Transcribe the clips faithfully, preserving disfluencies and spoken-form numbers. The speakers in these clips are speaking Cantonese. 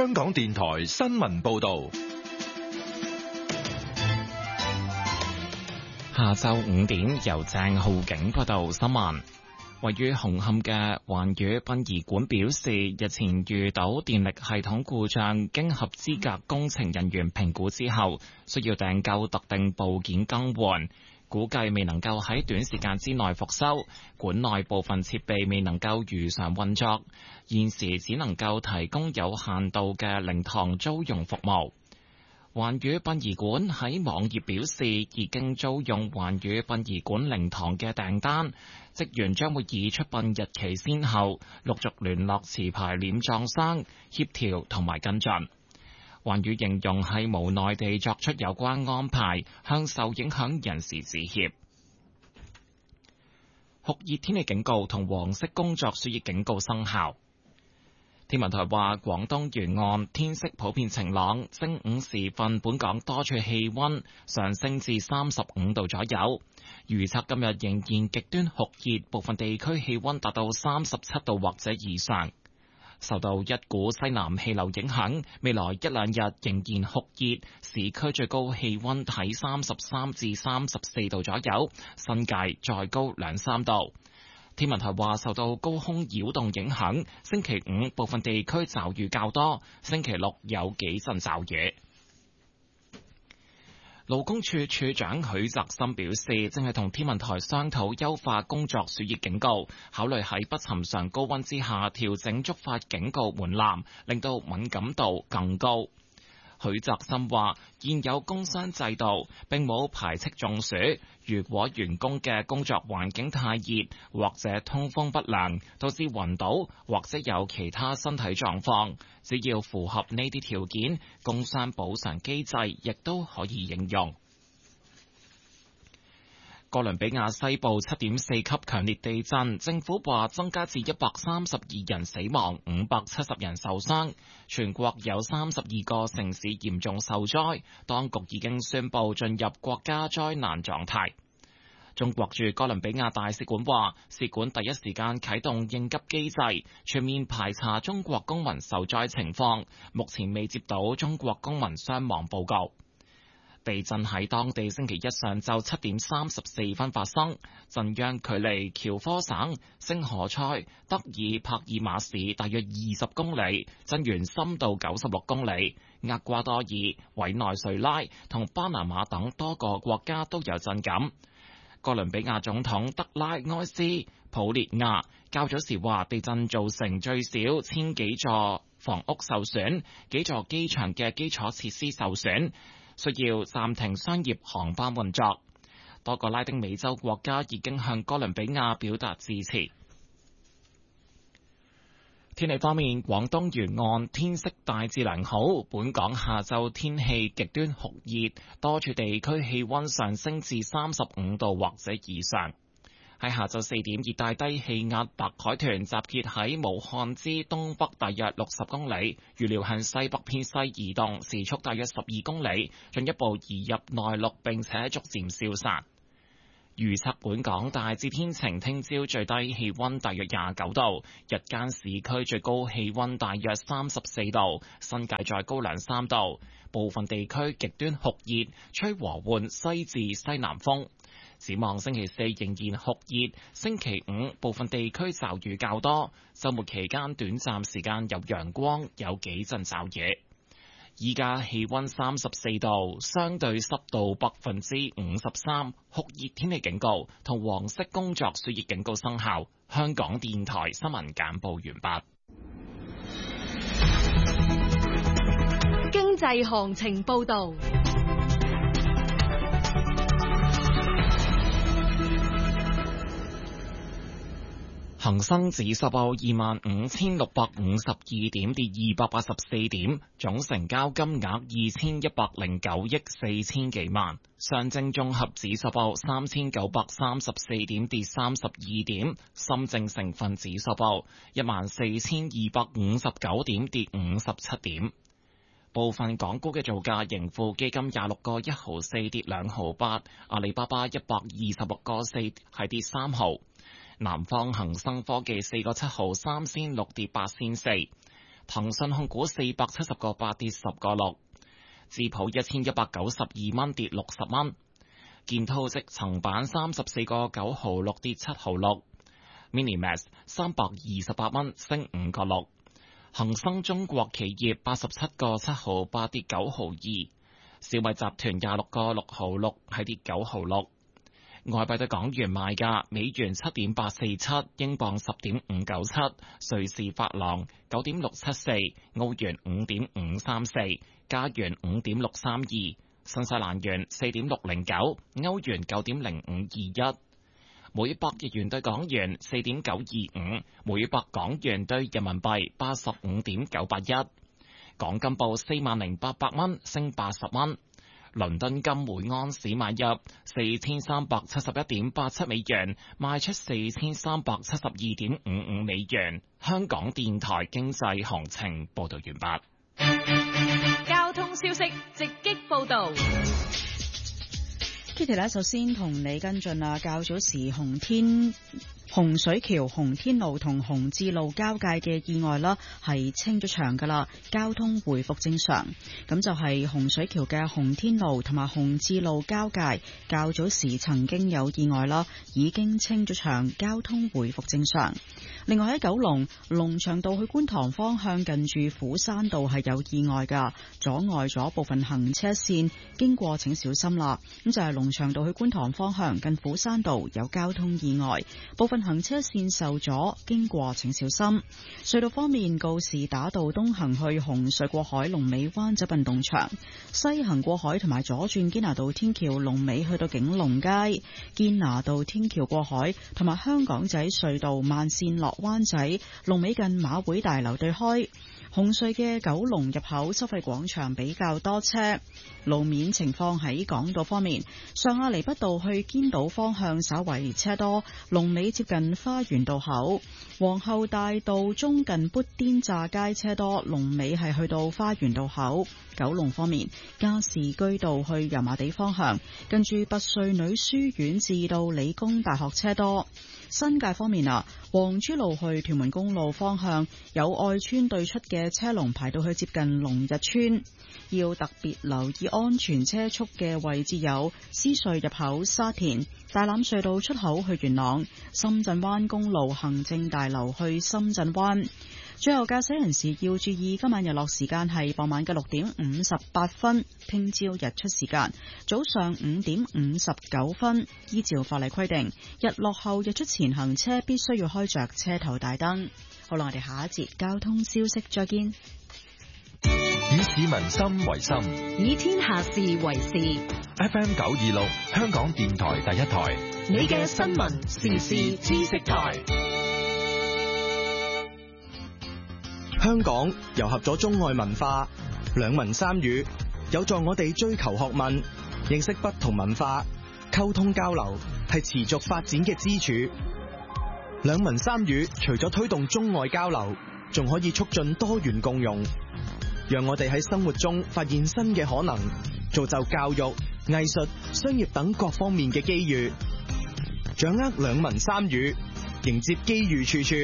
香港電台新聞報道。 下晝五點，由鄭浩景報道新聞。位於紅磡嘅環宇殯儀館表示，日前遇到電力系統故障，經合資格工程人員評估之後，需要訂購特定部件更換，估計未能夠喺短時間之內復修，館內部分設備未能夠如常運作，現時只能夠提供有限度嘅靈堂租用服務。環宇殯儀館喺網頁表示，已經租用環宇殯儀館靈堂嘅訂單，職員將會以出殯日期先後陸續聯絡持牌殮葬商協調同埋跟進。環宇形容係無奈地作出有關安排，向受影響人士致歉。酷熱天氣警告同黃色工作暑熱警告生效。天文台話，廣東沿岸天色普遍晴朗，正午時分本港多處氣溫上升至三十五度左右。預測今日仍然極端酷熱，部分地區氣溫達到三十七度或者以上。受到一股西南氣流影響，未來一兩日仍然酷熱，市區最高氣溫喺三十三至三十四度左右，新界再高兩三度。天文台話，受到高空擾動影響，星期五部分地區驟雨較多，星期六有幾陣驟雨。勞工處處長許澤森表示，正係同天文台商討優化工作暑熱警告，考慮喺不尋常高溫之下調整觸發警告門檻，令到敏感度更高。許澤森話，現有工傷制度並冇排斥中暑，如果員工嘅工作環境太熱或者通風不良，導致暈倒或者有其他身體狀況，只要符合呢啲條件，工傷補償機制亦都可以應用。哥倫比亞西部七點四級強烈地震，政府話增加至一百三十二人死亡，五百七十人受傷，全國有三十二個城市嚴重受災，當局已經宣布進入國家災難狀態。中國駐哥倫比亞大使館話，使館第一時間啟動應急機制，全面排查中國公民受災情況，目前未接到中國公民傷亡報告。地震喺當地星期一上晝七點三十四分發生，震央距離喬科省星河塞德爾帕爾馬市大約二十公里，震源深度九十六公里。厄瓜多爾、委內瑞拉同巴拿馬等多個國家都有震感。哥倫比亞總統德拉埃斯普列亞較早時話，地震造成最少千幾座房屋受損，幾座機場嘅基礎設施受損，需要暫停商業航班運作。多個拉丁美洲國家已經向哥倫比亞表達支持。天氣方面，廣東沿岸天色大致良好，本港下晝天氣極端酷熱，多處地區氣溫上升至三十五度或者以上。喺下晝四點，熱帶低氣壓白海豚集結喺武漢之東北大約六十公里，預料向西北偏西移動，時速大約十二公里，進一步移入內陸並且逐漸消散。預測本港大致天晴，聽朝最低氣溫大約廿九度，日間市區最高氣溫大約三十四度，新界再高兩三度，部分地區極端酷熱，吹和緩西至西南風。展望星期四仍然酷熱，星期五部分地區驟雨較多，週末期間短暫時間有陽光，有幾陣驟雨。依家氣溫三十四度，相對濕度百分之五十三，酷熱天氣警告同黃色工作暑熱警告生效。香港電台新聞簡報完畢。經濟行情報道。 恒生指數報二萬五千六百五十二點，跌二百八十四點，總成交金額二千一百零九億四千幾萬。上證綜合指數報三千九百三十四點，跌三十二點。深證成分指數報一萬四千二百五十九點，跌五十七點。部分港股嘅造價，盈富基金廿六個一毫四跌兩毫八，阿里巴巴一百二十六個四係跌三毫。南方恒生科技四個七毫三仙六跌八仙四， 騰訊控股四百七十個八跌十個六，智普一千一百九十二蚊跌六十蚊，建滔積層板三十四個九毫六跌七毫六，Minimax 三百二十八蚊升五個六，恒生中國企業八十七個七毫八跌九毫二，小米集團廿六個六毫六係跌九毫六。外幣對港元賣價：美元七點八四七，英鎊十點五九七，瑞士法郎九點六七四，澳元五點五三四，加元五點六三二，新西蘭元四點六零九，歐元九點零五二一，每百日元對港元四點九二五，每百港元對人民幣八十五點九八一。港金報四萬零八百蚊，升八十蚊。倫敦金每安士買入四千三百七十一點八七美元，賣出四千三百七十二點五五美元。香港電台經濟行情報道完畢。交通消息直擊報道。 Kitty 咧，首先同你跟進啊，較早時紅天洪水橋洪天路同洪志路交界嘅意外啦，係清咗場噶啦，交通回復正常。咁就係洪水橋嘅洪天路同埋洪志路交界，較早時曾經有意外啦，已經清咗場，交通回復正常。另外喺九龍龍翔道去觀塘方向近住虎山道係有意外噶，阻礙咗部分行車線，經過請小心啦。咁就係龍翔道去觀塘方向近虎山道有交通意外，部分行車線受阻，經過請小心。隧道方面，告士打道東行去紅隧過海龍尾灣仔運動場，西行過海同埋左轉堅拿道天橋龍尾去到景隆街，堅拿道天橋過海同埋香港仔隧道慢線落灣仔龍尾近馬會大樓對開。紅隧嘅九龍入口收費廣場比較多車，路面情況喺港島方面，上亞厘畢道去堅道方向稍為車多，龍尾接近花園道口，皇后大道中近砵甸乍街車多，龍尾係去到花園道口。九龍方面，加士居道去油麻地方向，近住拔萃女書院至到理工大學車多。新界方面啊，黃珠路去屯門公路方向有愛村對出嘅車龍排到去接近龍日村，要特別留意安全車速嘅位置有獅隧入口沙田、大欖隧道出口去元朗、深圳灣公路行政大樓去深圳灣。最後駕駛人士要注意，今晚日落時間係傍晚嘅六點五十八分，聽朝日出時間早上五點五十九分。依照法例規定，日落後日出前行車必須要開着車頭大燈。好啦，我哋下一節交通消息再見。 以市民心為心， 以天下事為事。 F M 九二六，香港電台第一台， 你嘅新聞時事知識台。 香港糅合咗中外文化，兩文三語有助我哋追求學問，認識不同文化，溝通交流係持續發展嘅支柱。兩文三語除咗推動中外交流，仲可以促進多元共融，讓我哋喺生活中發現新嘅可能，造就教育、藝術、商業等各方面嘅機遇。掌握兩文三語，迎接機遇處處。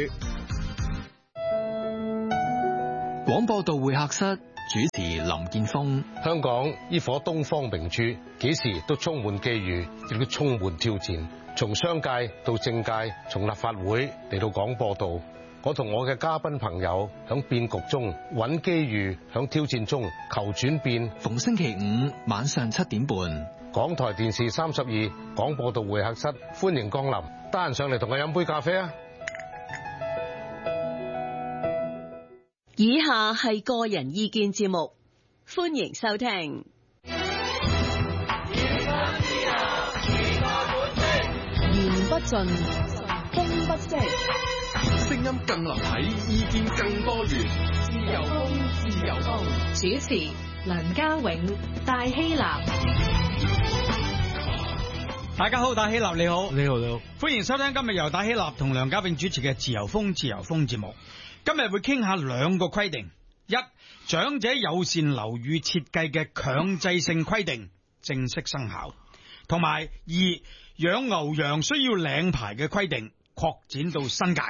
廣播道會客室主持林健鋒。 香港呢顆東方明珠，幾時都充滿機遇，亦都充滿挑戰。從商界到政界，從立法會嚟到廣播道，我同我嘅嘉賓朋友響變局中揾機遇，響挑戰中求轉變。 逢星期五晚上七點半， 港台電視三十二廣播道會客室，歡迎降臨。得閒上嚟同我飲杯咖啡啊！ 以下係個人意見節目，歡迎收聽。 言不盡，風不息， 聲音更立體，意見更多元。自由風，自由風。 主持梁家永、戴希立。 大家好，戴希立你好， 你好你好， 歡迎收聽今日由戴希立同梁家永主持嘅自由風自由風節目。今日會傾下兩個規定：一、長者友善樓宇設計嘅強制性規定正式生效，同埋二、養牛羊需要領牌嘅規定擴展到新界。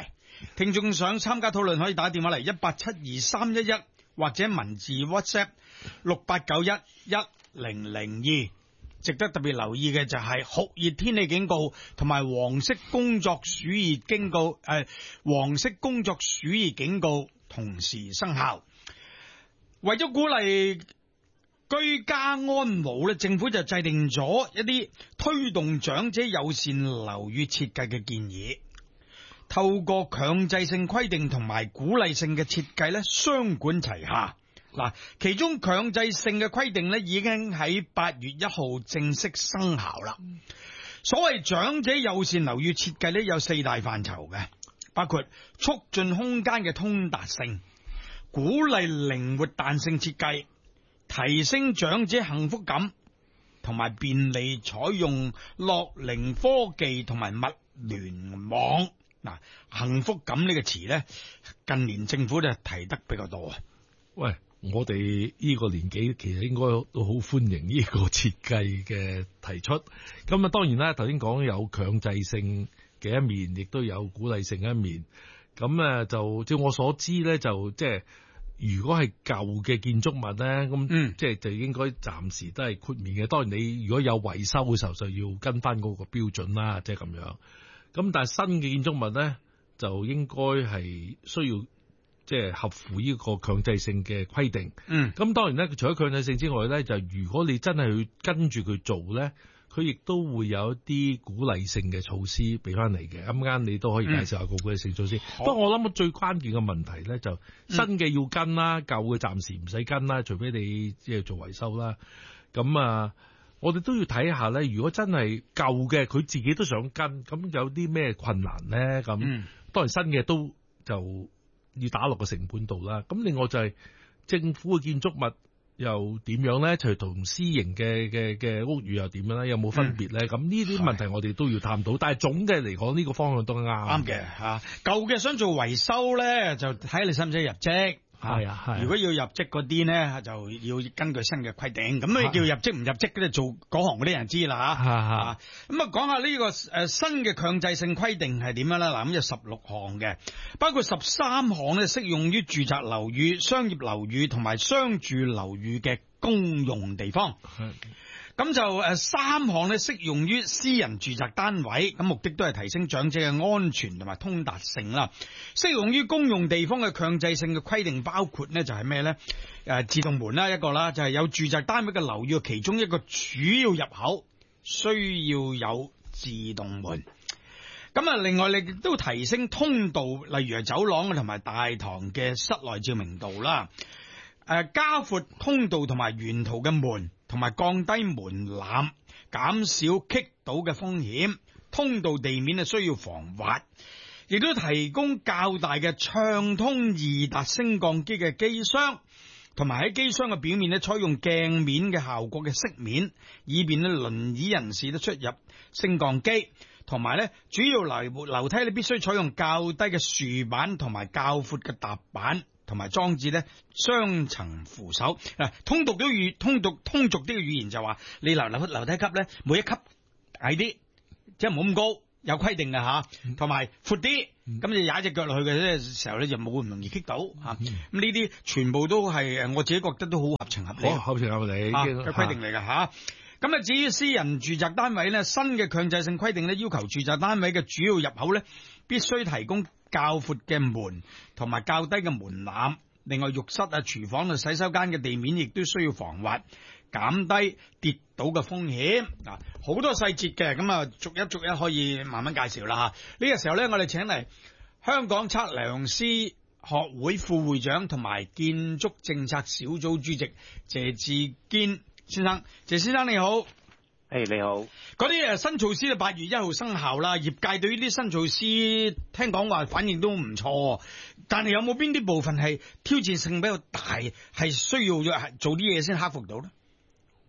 聽眾想參加討論可以打電話嚟一八七二三一一或者文字 WhatsApp 六八九一一零零二。值得特別留意嘅就係酷熱天氣警告同埋黃色工作暑熱警告，誒、呃，黃色工作暑熱警告同時生效。為咗鼓勵居家安老咧，政府就制定咗一啲推動長者友善樓宇設計嘅建議。透過強制性規定同埋鼓勵性嘅設計咧，雙管齊下。嗱，其中強制性嘅規定咧，已經喺八月一號正式生效啦。所謂長者友善樓宇設計咧，有四大範疇嘅，包括促進空間嘅通達性、鼓勵靈活彈性設計、提升長者幸福感，同埋便利採用樂齡科技同埋物聯網。嗱，幸福感呢個詞咧，近年政府就提得比較多啊。 喂，我哋呢個年紀其實應該都好歡迎呢個設計嘅提出。咁啊，當然啦，頭先講有強制性嘅一面，亦都有鼓勵性嘅一面。咁啊，就照我所知咧，就即係如果係舊嘅建築物咧，咁、嗯、即係就應該暫時都係豁免嘅。當然你如果有維修嘅時候，就要跟翻嗰個標準啦，即係咁樣。咁但係新嘅建築物咧，就應該係需要即係合乎呢個強制性嘅規定。嗯，咁當然咧，除咗強制性之外咧，就如果你真係去跟住佢做咧，佢亦都會有一啲鼓勵性嘅措施俾翻嚟嘅。啱啱你都可以介紹下個鼓勵性措施。不過、嗯、我諗最關鍵嘅問題咧，就新嘅要跟啦，舊嘅暫時唔使跟啦，除非你即係做維修啦。咁啊。我哋都要睇下咧，如果真係舊嘅，佢自己都想跟，咁有啲咩困難咧？咁、嗯、當然新嘅都就要打落個成本度啦。咁另外就係政府嘅建築物又點樣咧？就同私營嘅嘅嘅屋宇又點樣咧？有冇分別咧？咁呢啲問題我哋都要探討。但係總嘅嚟講，呢個方向都啱啱嘅嚇。舊嘅想做維修咧，就睇你使唔使入職。係啊，係。如果要入職嗰啲咧，就要根據新嘅規定。咁你叫入職唔入職咧，做嗰行嗰啲人知啦嚇。嚇咁啊，講下呢個誒新嘅強制性規定係點樣啦？嗱，咁有十六項嘅，包括十三項咧適用於住宅樓宇、商業樓宇同埋商住樓宇嘅公用地方。咁就誒三項咧適用於私人住宅單位，咁目的都係提升長者嘅安全同埋通達性啦。適用於公用地方嘅強制性嘅規定包括呢就係咩呢？誒自動門啦一個啦，就係有住宅單位嘅樓宇其中一個主要入口需要有自動門。咁啊，另外你亦都提升通道，例如係走廊同埋大堂嘅室內照明度啦。誒加闊通道同埋沿途嘅門，同埋降低門檻，減少棘到嘅風險。通道地面係需要防滑，亦都提供較大嘅暢通易達升降機嘅機箱，同埋喺機箱嘅表面咧採用鏡面嘅效果嘅飾面，以便咧輪椅人士都出入升降機。同埋咧，主要樓樓梯咧必須採用較低嘅豎板同埋較闊嘅踏板。同埋裝置咧雙層扶手。嗱，通俗啲語通俗通俗啲嘅語言就話，你樓樓樓梯級咧每一級矮啲，即係冇咁高，有規定嘅吓，同埋闊啲，咁你踩隻腳落去嘅時候咧就冇咁容易棘到吓。咁呢啲全部都係誒，我自己覺得都好合情合理，哦、合情合理嘅規定嚟嘅吓。咁啊，至於私人住宅單位咧，新嘅強制性規定咧，要求住宅單位嘅主要入口咧必須提供較闊嘅門同埋較低嘅門檻，另外浴室啊、廚房啊、洗手間嘅地面亦都需要防滑，減低跌倒嘅風險。嗱，好多細節嘅，咁啊逐一逐一可以慢慢介紹啦吓。呢、這個時候咧，我哋請嚟香港測量師學會副會長同埋建築政策小組主席謝志堅先生。謝先生你好。 誒、hey, 你好， 嗰啲誒新措施啊，八月一號生效啦。業界對呢啲新措施聽講話反應都唔錯，但係有冇邊啲部分係挑戰性比較大，係需要做啲嘢先克服到咧？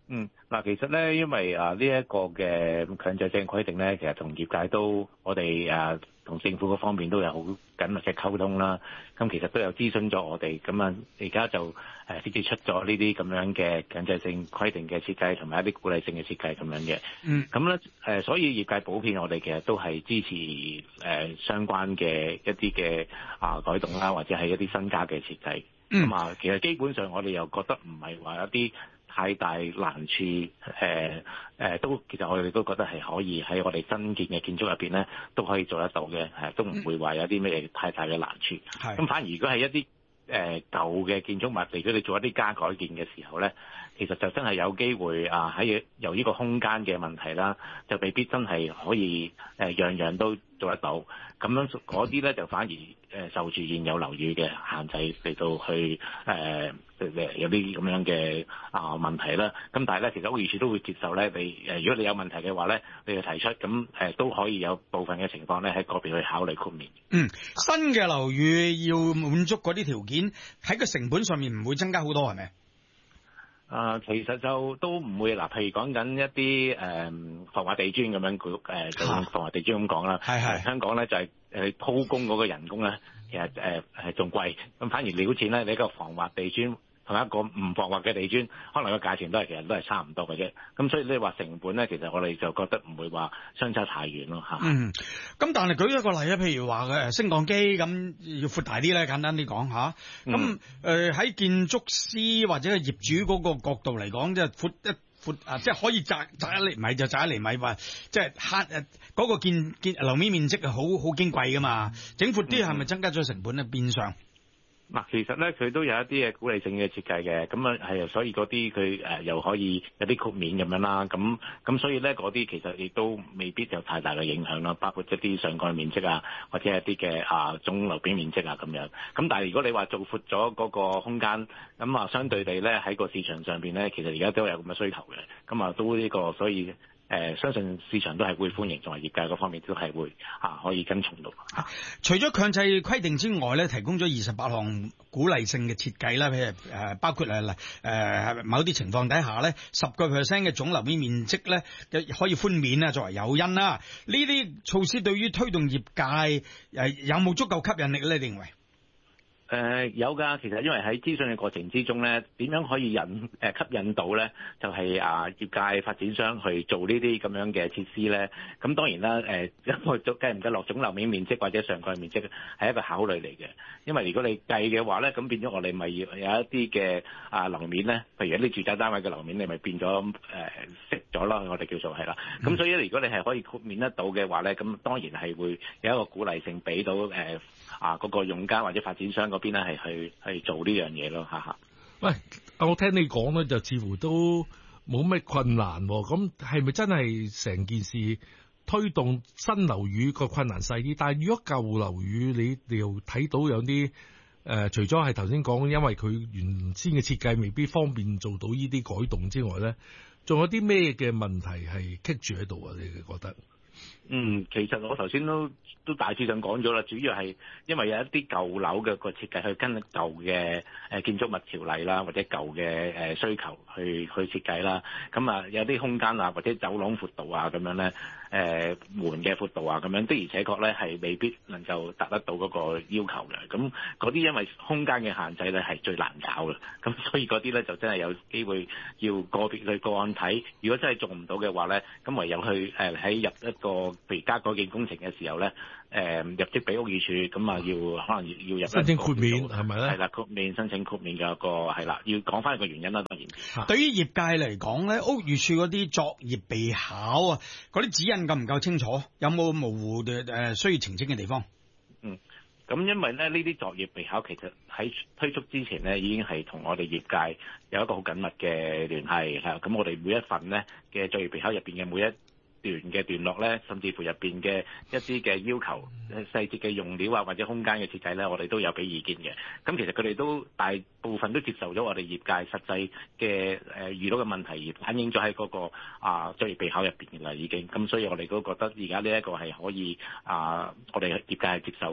嗯，嗱，其實咧，因為啊呢一個嘅強制性規定咧，其實同業界都我哋啊同政府嗰方面都有好緊密嘅溝通啦。咁其實都有諮詢咗我哋，咁啊而家就誒先至出咗呢啲咁樣嘅強制性規定嘅設計，同埋一啲鼓勵性嘅設計咁樣嘅。 嗯。咁咧誒，所以業界普遍我哋其實都係支持誒、呃、相關嘅一啲嘅啊改動啦，或者係一啲新加嘅設計。 嗯。 咁啊，其實基本上我哋又覺得唔係話一啲太大難處，誒、呃、誒、呃、都其實我哋都覺得係可以喺我哋新建嘅建築入邊咧，都可以做得到嘅，係都唔會話有啲咩太大嘅難處。咁、嗯、反而如果係一啲誒、呃、舊嘅建築物，如果你做一啲加改建嘅時候咧，其實就真係有機會啊喺由呢個空間嘅問題啦，就未必真係可以誒、呃、樣樣都做得到。咁樣嗰啲咧就反而誒受住現有樓宇嘅限制嚟到去誒、呃、有啲咁樣嘅啊問題啦。咁但係咧，其實屋宇署都會接受咧，你誒如果你有問題嘅話咧，你要提出，咁誒都可以有部分嘅情況咧喺嗰邊去考慮豁免。 嗯，新嘅樓宇要滿足嗰啲條件，喺個成本上面唔會增加好多，係咪？ 啊、呃，其實就都唔會嗱，譬如講緊一啲誒防滑地磚咁樣，佢誒就防滑地磚咁講啦。係係。香港咧就係誒鋪工嗰個人工咧，其實誒係仲貴，咁反而料錢咧，你個防滑地磚同一個唔防滑嘅地磚，可能個價錢都係其實都係差唔多嘅啫。咁所以你話成本咧，其實我哋就覺得唔會話相差太遠咯嚇。 嗯，咁但係舉一個例啊，譬如話誒升降機咁要闊大啲咧，簡單啲講嚇。咁誒喺建築師或者係業主嗰個角度嚟講，即係闊一闊啊，即係可以窄窄一厘米就窄一厘米，話即係慳誒嗰個建建樓面面積係好好矜貴噶嘛。整闊啲係咪增加咗成本咧？變相？ 嗱，其實咧佢都有一啲嘅鼓勵性嘅設計嘅，咁啊係，所以嗰啲佢誒又可以有啲豁免咁樣啦，咁咁所以咧嗰啲其實亦都未必有太大嘅影響啦，包括一啲上蓋面積啊，或者一啲嘅啊總樓面面積啊咁樣。咁但係如果你話做闊咗嗰個空間，咁啊相對地咧喺個市場上邊咧，其實而家都有咁嘅需求嘅，咁啊都呢個所以。誒、呃，相信市場都係會歡迎，同埋業界嗰方面都係會啊可以跟從到。啊、 除咗強制規定之外咧，提供咗二十八項鼓勵性嘅設計啦，譬如誒、呃、包括誒誒、呃、某啲情況底下咧，十個 percent 嘅總樓面面積咧可以寬免啊，作為誘因啦。呢啲措施對於推動業界誒、呃、有冇足夠吸引力咧？你認為？ 誒、呃、有㗎，其實因為喺諮詢嘅過程之中咧，點樣可以引誒、呃、吸引到咧？就係、是、啊業界發展商去做呢啲咁樣嘅設施咧。咁當然啦，誒、呃、因為計唔計落總樓面面積或者上蓋面積係一個考慮嚟嘅。因為如果你計嘅話咧，咁變咗我哋咪要有一啲嘅啊樓面咧，譬如一啲住宅單位嘅樓面，你咪變咗誒食咗啦。我哋叫做係啦。咁、嗯、所以如果你係可以豁免得到嘅話咧，咁當然係會有一個鼓勵性俾到誒。呃啊！嗰、那個用家或者發展商嗰邊咧，係去去做呢樣嘢咯，哈哈。喂， 我聽你講咧，就似乎都冇咩困難喎。咁係咪真係成件事推動新樓宇個困難細啲？但係如果舊樓宇，你你又睇到有啲誒、呃，除咗係頭先講，因為佢原先嘅設計未必方便做到呢啲改動之外咧，仲有啲咩嘅問題係棘住喺度啊？你哋覺得？ 嗯，其實我頭先都都大致上講咗啦，主要係因為有一啲舊樓嘅個設計去跟舊嘅誒建築物條例啦，或者舊嘅誒需求去去設計啦。咁啊有啲空間啊，或者走廊闊度啊咁樣咧，誒、呃、門嘅闊度啊咁樣，的而且確咧係未必能夠達得到嗰個要求嘅。咁嗰啲因為空間嘅限制咧係最難搞嘅，咁所以嗰啲咧就真係有機會要個別去個案睇。如果真係做唔到嘅話咧，咁唯有去誒喺入一個譬如加改建工程嘅時候咧，誒、呃、入職俾屋宇署，咁啊要可能要要入申請豁免係咪咧？ 係啦，豁免申請豁免嘅一個係啦，要講翻一個原因啦。當然， 啊、對於業界嚟講咧，屋宇署嗰啲作業備考啊，嗰啲指引夠唔夠清楚？有冇模糊嘅誒需要澄清嘅地方？ 嗯，咁因為咧呢啲作業備考其實喺推出之前咧，已經係同我哋業界有一個好緊密嘅聯繫係。咁我哋每一份咧嘅作業備考入邊嘅每一段嘅段落咧，甚至乎入邊嘅一啲嘅要求、細節嘅用料啊，或者空間嘅設計咧，我哋都有俾意見嘅。咁其實佢哋都大部分都接受咗我哋業界實際嘅誒、呃、遇到嘅問題，而反映咗喺嗰個啊作業備考入邊嘅啦，已經。咁所以我哋都覺得而家呢一個係可以啊、呃，我哋業界係接受嘅。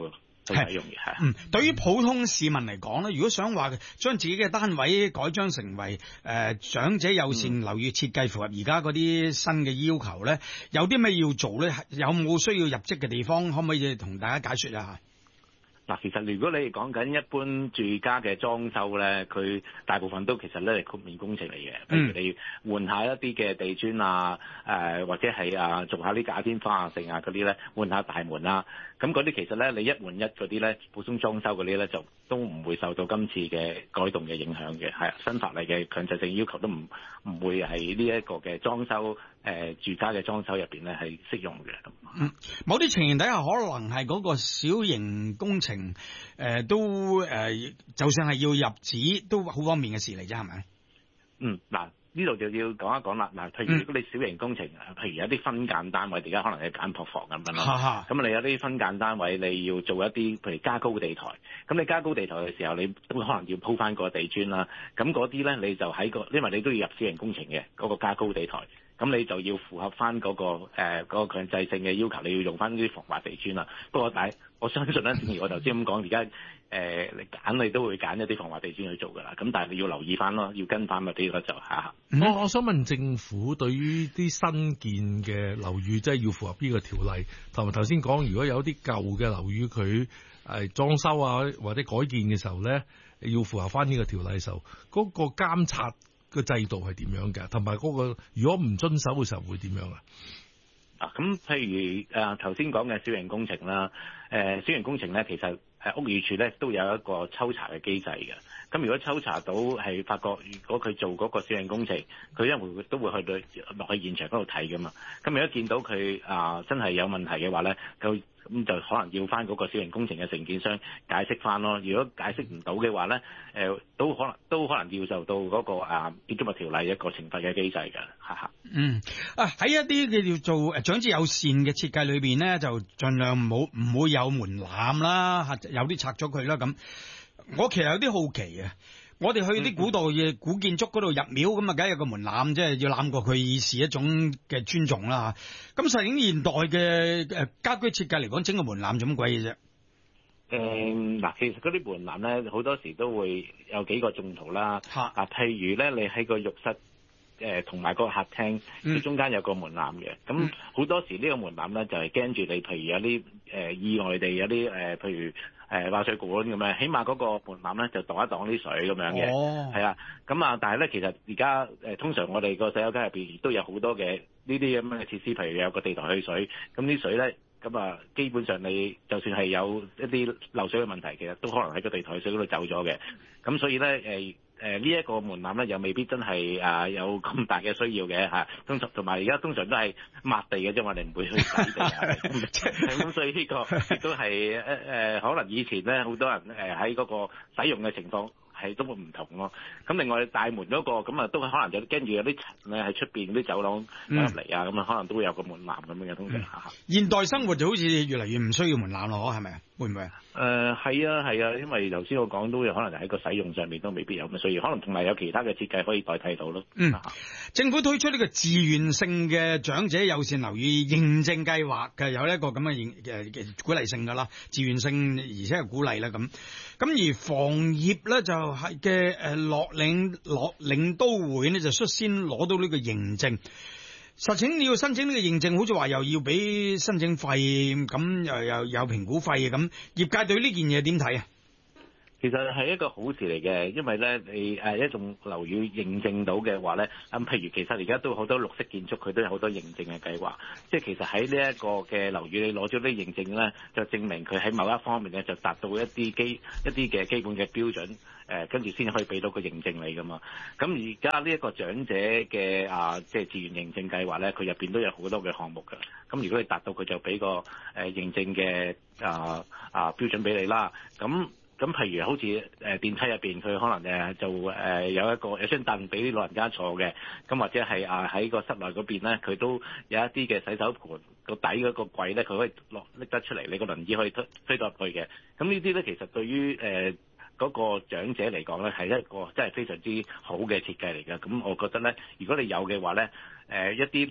去使用嘅係。 嗯，對於普通市民嚟講咧，如果想話將自己嘅單位改裝成為誒、呃、長者友善樓宇設計，符合而家嗰啲新嘅要求咧，有啲咩要做咧？有冇需要入職嘅地方？可唔可以同大家解說一下？ 嗱，其實如果你係講緊一般住家嘅裝修咧，佢大部分都其實咧係豁免工程嚟嘅。譬如你換下一啲嘅地磚啊，誒、呃、或者係啊做下啲假天花啊、剩啊嗰啲咧，換下大門啊，咁嗰啲其實咧你一換一嗰啲咧，普通裝修嗰啲咧就都唔會受到今次嘅改動嘅影響嘅。係新法例嘅強制性要求都唔唔會係呢一個嘅裝修誒、呃、住家嘅裝修入邊咧係適用嘅。 嗯，某啲情形底下可能係嗰個小型工程。誒、呃，都誒、呃，就算係要入紙，都好方便嘅事嚟啫，係咪？ 嗯，嗱，呢度就要講一講啦。嗱，譬如如果你小型工程，嗯、譬如有啲分間單位，而家可能係簡樸房咁樣啦。咁你有啲分間單位，你要做一啲，譬如加高地台。咁你加高地台嘅時候，你都可能要鋪翻個地磚啦。咁嗰啲咧，你就喺個，因為你都要入小型工程嘅嗰、嗰個加高地台。咁你就要符合翻、那、嗰個誒嗰、呃那個強制性嘅要求，你要用翻啲防滑地磚啦。不過但係我相信咧，正如我頭先咁講，而家誒你揀你都會揀一啲防滑地磚去做噶啦。咁但係你要留意翻咯，要跟翻嗰啲咯就嚇。 我我想問政府對於啲新建嘅樓宇，即係要符合呢個條例，同埋頭先講，如果有啲舊嘅樓宇佢誒裝修啊或者改建嘅時候咧，要符合翻呢個條例嘅時候，嗰、那個監察個制度係點樣嘅？同埋嗰個如果唔遵守嘅時候會點樣啊？ 啊，咁譬如誒頭先講嘅小型工程啦，誒、呃、小型工程咧，其實誒屋宇署咧都有一個抽查嘅機制嘅。咁如果抽查到係發覺，如果佢做嗰個小型工程，佢因為都會去到落去現場嗰度睇噶嘛。咁如果見到佢啊、呃、真係有問題嘅話咧，佢咁就可能要翻嗰個小型工程嘅承建商解釋翻咯。如果解釋唔到嘅話咧，誒、呃、都可能都可能要受到嗰、那個啊建築物條例一個懲罰嘅機制㗎，哈哈。嗯， 啊喺一啲嘅叫做誒長者友善嘅設計裏邊咧，就盡量唔好唔會有門檻啦，嚇有啲拆咗佢啦咁。我其實有啲好奇啊！我哋去啲古代嘅古建築嗰度入廟咁啊，梗係有個門檻，即係要攬過佢，以示一種嘅尊重啦。咁實際現代嘅誒家居設計嚟講，整個門檻做乜鬼嘢啫？ 誒嗱，其實嗰啲門檻咧，好多時都會有幾個用途啦。啊，譬如咧，你喺個浴室誒同埋個客廳，佢中間有個門檻嘅。咁好多時呢個門檻咧，就係驚住你，譬如有啲誒意外地有啲誒，譬如。誒爆水管咁樣，起碼嗰個門檻咧就擋一擋啲水咁樣嘅，係、哦、啊，咁啊，但係咧其實而家誒通常我哋個洗手間入邊亦都有好多嘅呢啲咁樣嘅設施，譬如有個地台去水，咁啲水咧咁啊，基本上你就算係有一啲漏水嘅問題，其實都可能喺個地台水嗰度走咗嘅，咁所以咧誒。誒呢一個門檻咧，又未必真係啊有咁大嘅需要嘅嚇。通常同埋而家通常都係抹地嘅啫，我哋唔會去洗地啊。咁所以呢個亦都係誒誒，可能以前咧好多人誒喺嗰個使用嘅情況係都會唔同咯。咁另外大門嗰個咁啊，都可能有跟住有啲塵咧喺出邊啲走廊入嚟啊，咁啊可能都會有個門檻咁樣嘅通常嚇。 現代生活就好似越嚟越唔需要門檻咯，係咪啊？會唔會啊？ 誒係啊係啊，因為頭先我講都有可能喺個使用上面都未必有咁需要，可能同埋有其他嘅設計可以代替到咯。 嗯，政府推出呢個自願性嘅長者友善樓宇認證計劃嘅，有一個咁嘅認誒鼓勵性㗎啦，自願性而且係鼓勵啦咁。咁而房協咧就係嘅誒樂領樂領都會呢，就率先攞到呢個認證。實情你要申請呢個認證，好似話又要俾申請費，咁又又有評估費咁，業界對呢件嘢點睇啊？ 其實係一個好事嚟嘅，因為咧你誒一棟樓宇認證到嘅話咧，咁譬如其實而家都好多綠色建築，佢都有好多認證嘅計劃。即係其實喺呢一個嘅樓宇，你攞咗啲認證咧，就證明佢喺某一方面咧就達到一啲基一啲嘅基本嘅標準，誒跟住先可以俾到個認證你噶嘛。咁而家呢一個長者嘅啊，即係自願認證計劃咧，佢入邊都有好多嘅項目㗎。咁如果你達到，佢就俾個誒認證嘅啊啊標準俾你啦。咁咁譬如好似誒電梯入邊，佢可能誒就誒有一個有張凳俾啲老人家坐嘅，咁或者係啊喺個室內嗰邊咧，佢都有一啲嘅洗手盆個底嗰個櫃咧，佢可以落拎得出嚟，你個輪椅可以推推到入去嘅。咁呢啲咧其實對於誒嗰個長者嚟講咧，係一個真係非常之好嘅設計嚟嘅。咁我覺得咧，如果你有嘅話咧，誒一啲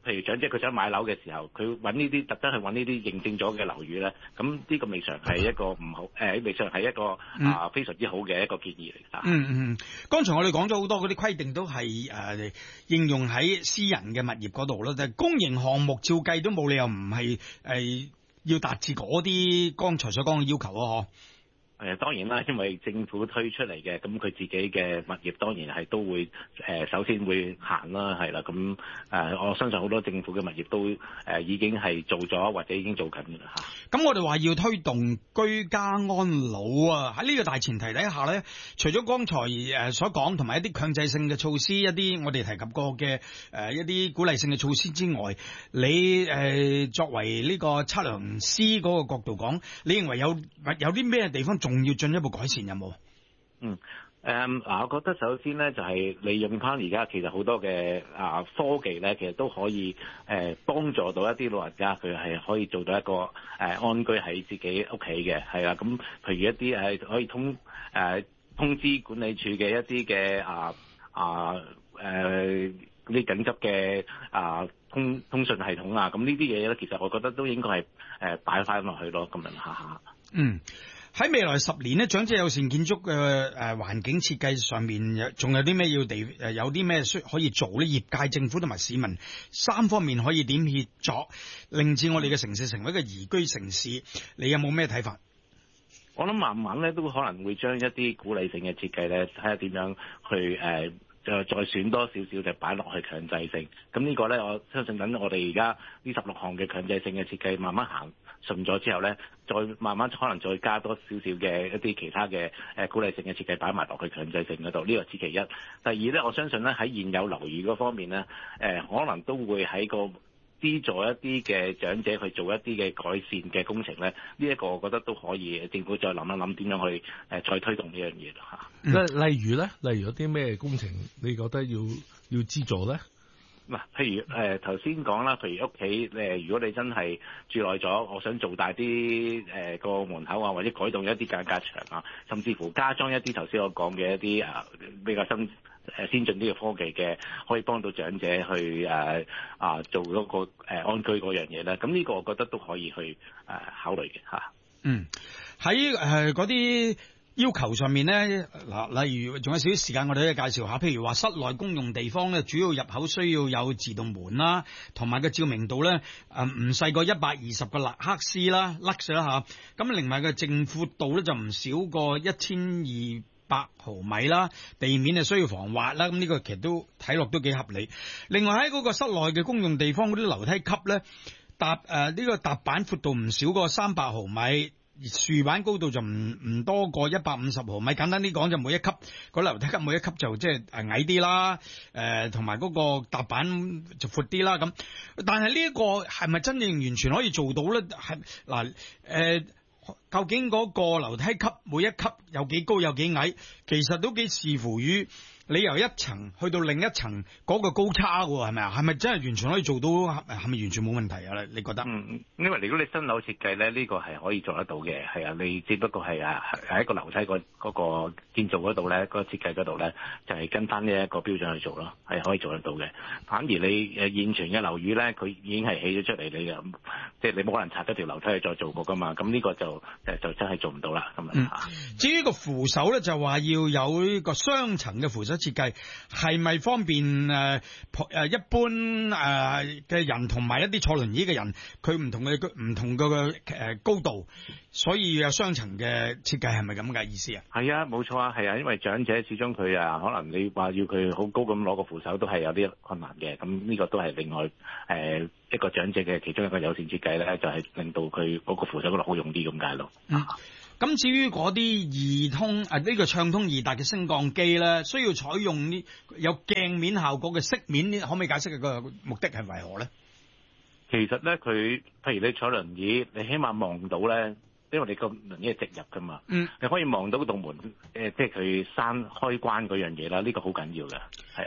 譬如長者佢想買樓嘅時候，佢揾呢啲特登去揾呢啲認證咗嘅樓宇咧，咁呢個未嘗係一個唔好，誒未嘗係一個啊、呃、非常之好嘅一個建議嚟㗎。 嗯嗯，剛才我哋講咗好多嗰啲規定都係誒、呃、應用喺私人嘅物業嗰度啦，但係公營項目照計都冇理由唔係誒要達至嗰啲剛才所講嘅要求啊，嗬。 誒當然啦，因為政府推出嚟嘅，咁佢自己嘅物業當然係都會誒、呃、首先會行啦，係啦，咁誒、呃、我相信好多政府嘅物業都誒、呃、已經係做咗或者已經做緊嘅啦嚇。 咁我哋話要推動居家安老啊，喺呢個大前提底下咧，除咗剛才誒所講同埋一啲強制性嘅措施，一啲我哋提及過嘅誒、呃、一啲鼓勵性嘅措施之外，你誒、呃、作為呢個測量師嗰個角度講，你認為有有啲咩地方仲要進一步改善有冇？ 嗯，誒、嗯、嗱，我覺得首先咧就係、是、利用翻而家其實好多嘅啊科技咧，其實都可以誒、呃、幫助到一啲老人家，佢係可以做到一個誒、呃、安居喺自己屋企嘅，係啦。咁譬如一啲係可以通誒、呃、通知管理處嘅一啲嘅啊啊誒啲緊急嘅啊通通訊系統啊，咁呢啲嘢咧，其實我覺得都應該係誒擺翻落去咯，咁樣下下。 嗯。喺未來十年咧，長者友善建築嘅誒環境設計上面，仲有啲咩要地誒有啲咩需可以做咧？業界、政府同埋市民三方面可以點協作，令至我哋嘅城市成為一個宜居城市？你有冇咩睇法？ 我諗慢慢咧都可能會將一啲鼓勵性嘅設計咧，睇下點樣去誒。呃就再選多少少就擺落去強制性，咁呢個呢，我相信等我哋而家呢十六項嘅強制性嘅設計慢慢行順咗之後呢，再慢慢可能再加多少少嘅一啲其他嘅誒鼓勵性嘅設計擺埋落去強制性嗰度，呢個此其一。第二呢，我相信呢喺現有樓宇嗰方面呢，誒可能都會喺個資助一啲嘅長者去做一啲嘅改善嘅工程咧，呢、這、一個我覺得都可以，政府再諗一諗點樣去誒再推動呢樣嘢嚇。 例例如咧，例如有啲咩工程你覺得要要資助咧？ 嗱，譬如誒頭先講啦，譬如屋企誒，如果你真係住耐咗，我想做大啲誒個門口啊，或者改動一啲間隔牆啊，甚至乎加裝一啲頭先我講嘅一啲誒比較新誒先進啲嘅科技嘅，可以幫到長者去誒啊做嗰個誒安居嗰樣嘢咧。咁呢個我覺得都可以去誒考慮嘅嚇。 嗯，喺誒嗰啲要求上面咧，嗱，例如仲有少少時間，我哋都介紹下。譬如話室內公用地方咧，主要入口需要有自動門啦，同埋個照明度咧，誒唔細過一百二十個克斯啦，lux 啦嚇。咁另外嘅正闊度咧就唔少過一千二百毫米啦，地面係需要防滑啦。咁呢個其實都睇落都幾合理。另外喺嗰個室內嘅公用地方嗰啲樓梯級咧，踏誒呢個踏板闊度唔少過三百毫米。豎板高度就唔唔多過一百五十毫米，簡單啲講就每一級嗰樓梯級每一級就即係誒矮啲啦，誒同埋嗰個踏板就闊啲啦咁。但係呢一個係咪真正完全可以做到咧？係嗱誒，究竟嗰個樓梯級每一級有幾高有幾矮，其實都幾視乎於你由一層去到另一層嗰個高差喎，係咪啊？係咪真係完全可以做到？係咪完全冇問題啊？你覺得？嗯， 因為如果你新樓設計咧，呢個係可以做得到嘅，係啊，你只不過係啊喺一個樓梯個嗰個建造嗰度咧，嗰個設計嗰度咧，就係跟翻呢一個標準去做咯，係可以做得到嘅。反而你誒現存嘅樓宇咧，佢已經係起咗出嚟，你嘅即係你冇可能拆咗條樓梯去再做過噶嘛。咁呢個就誒就真係做唔到啦。咁啊、 嗯，至於個扶手咧，就話要有呢個雙層嘅扶手設計，係咪方便誒誒一般誒嘅人同埋一啲坐輪椅嘅人，佢唔同嘅唔同嘅誒高度，所以有雙層嘅設計，係咪咁嘅意思啊？ 係啊，冇錯啊，係啊，因為長者始終佢啊，可能你話要佢好高咁攞個扶手都係有啲困難嘅，咁呢個都係另外誒、呃、一個長者嘅其中一個友善設計咧，就係、是、令到佢嗰個扶手嗰度好用啲咁解咯。 嗯。咁至於嗰啲易通誒呢個暢通易達嘅升降機咧，需要採用呢有鏡面效果嘅飾面，可唔可以解釋個目的係為何咧？ 其實咧，佢譬如你坐輪椅，你起碼望到咧，因為你個輪椅係直入噶嘛，嗯，你可以望到嗰道門誒，即係佢閂開關嗰樣嘢啦，呢、這個好緊要嘅，係啊。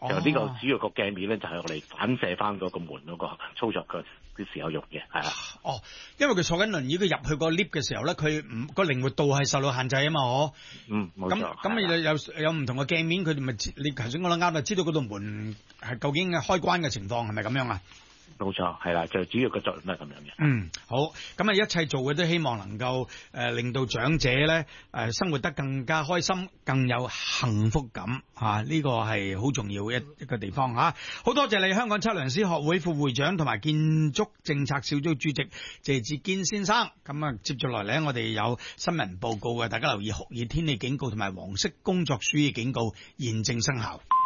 就呢個主要個鏡面咧就係我哋反射翻嗰個門嗰個操作嘅啲時候用嘅，係啊。 哦，因為佢坐緊輪椅，佢入去個 lift 嘅時候咧，佢唔個靈活度係受到限制啊嘛，嗬。 嗯，冇錯。 咁咁有有有唔同嘅鏡面，佢哋咪你頭先講得啱，就知道嗰度門係究竟嘅開關嘅情況係咪咁樣啊？ 冇錯，係啦，就主要嘅作用係咁樣嘅。 嗯，好，咁啊，一切做嘅都希望能夠誒、呃、令到長者咧誒、呃、生活得更加開心，更有幸福感嚇，呢、啊這個係好重要一一個地方嚇。好、啊、多謝你，香港測量師學會副會長同埋建築政策小組主席謝志堅先生。咁啊，接住來咧，我哋有新聞報告嘅，大家留意酷熱天氣警告同埋黃色工作暑熱警告現正生效。